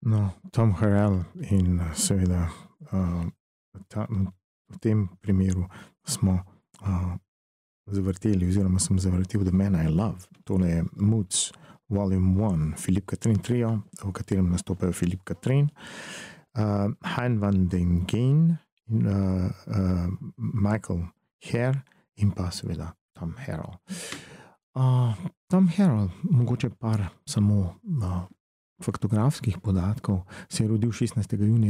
No, Tom Harrell in seveda v tem primeru smo zavrteli oziroma sem zavrtel The Man I Love. Tole je Moods Volume 1, Philippe Catherine trio, v katerem nastopajo Philippe Catherine, Hein van den Geen, Michael Herr in pa seveda Tom Harrell. Tom Harrell, mogoče par samo faktografskih podatkov, se je rodil 16. junija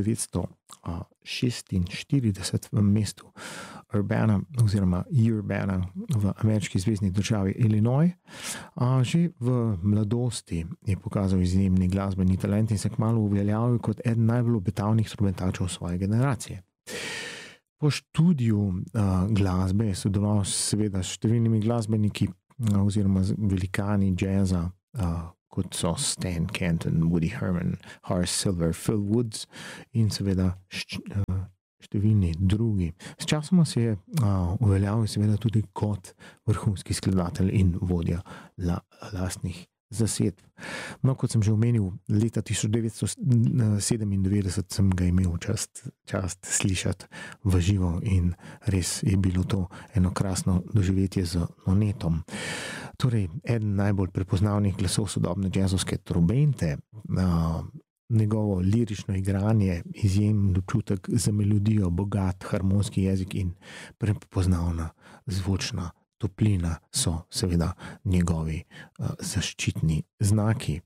1946 v mestu Urbana oziroma Urbana v ameriški zvezni državi Illinois. Že v mladosti je pokazal izjemni glasbeni talent in se kmalu uveljavil kot eden najbolj obetavnih instrumentačev svoje generacije. Po študiju glasbe je sodeloval seveda s številnimi glasbeniki oziroma velikani jazza, kot so Stan Kenton, Woody Herman, Horace Silver, Phil Woods in seveda številni drugi. Sčasoma se je uveljavil seveda tudi kot vrhunski skladatelj in vodja lastnih zasedb. No, kot sem že omenil, leta 1997 sem ga imel čast slišati v živo in res je bilo to eno krasno doživetje z Nonetom. Torej, eden najbolj prepoznavnih glasov sodobne jazzovske trobente, njegovo lirično igranje, izjemen občutek za melodijo, bogat harmonski jezik in prepoznavna zvočna toplina so seveda njegovi zaščitni znaki.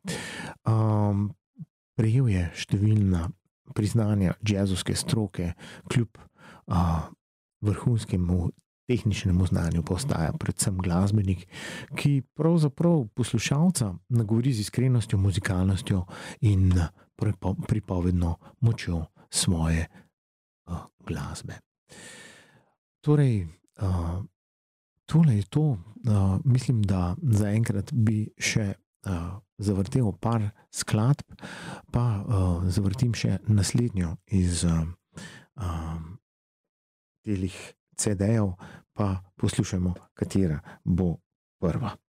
Prejel je številna priznanja jazzovske stroke, kljub vrhunskemu tehničnemu znanju pa ostaja predvsem glasbenik, ki pravzaprav poslušalca nagovori z iskrenostjo, muzikalnostjo in pripovedno močjo svoje glasbe. Torej, tole je to. Mislim, da zaenkrat bi še zavrtel par skladb, pa zavrtim še naslednjo iz telih CD-jev, pa poslušajmo, katera bo prva.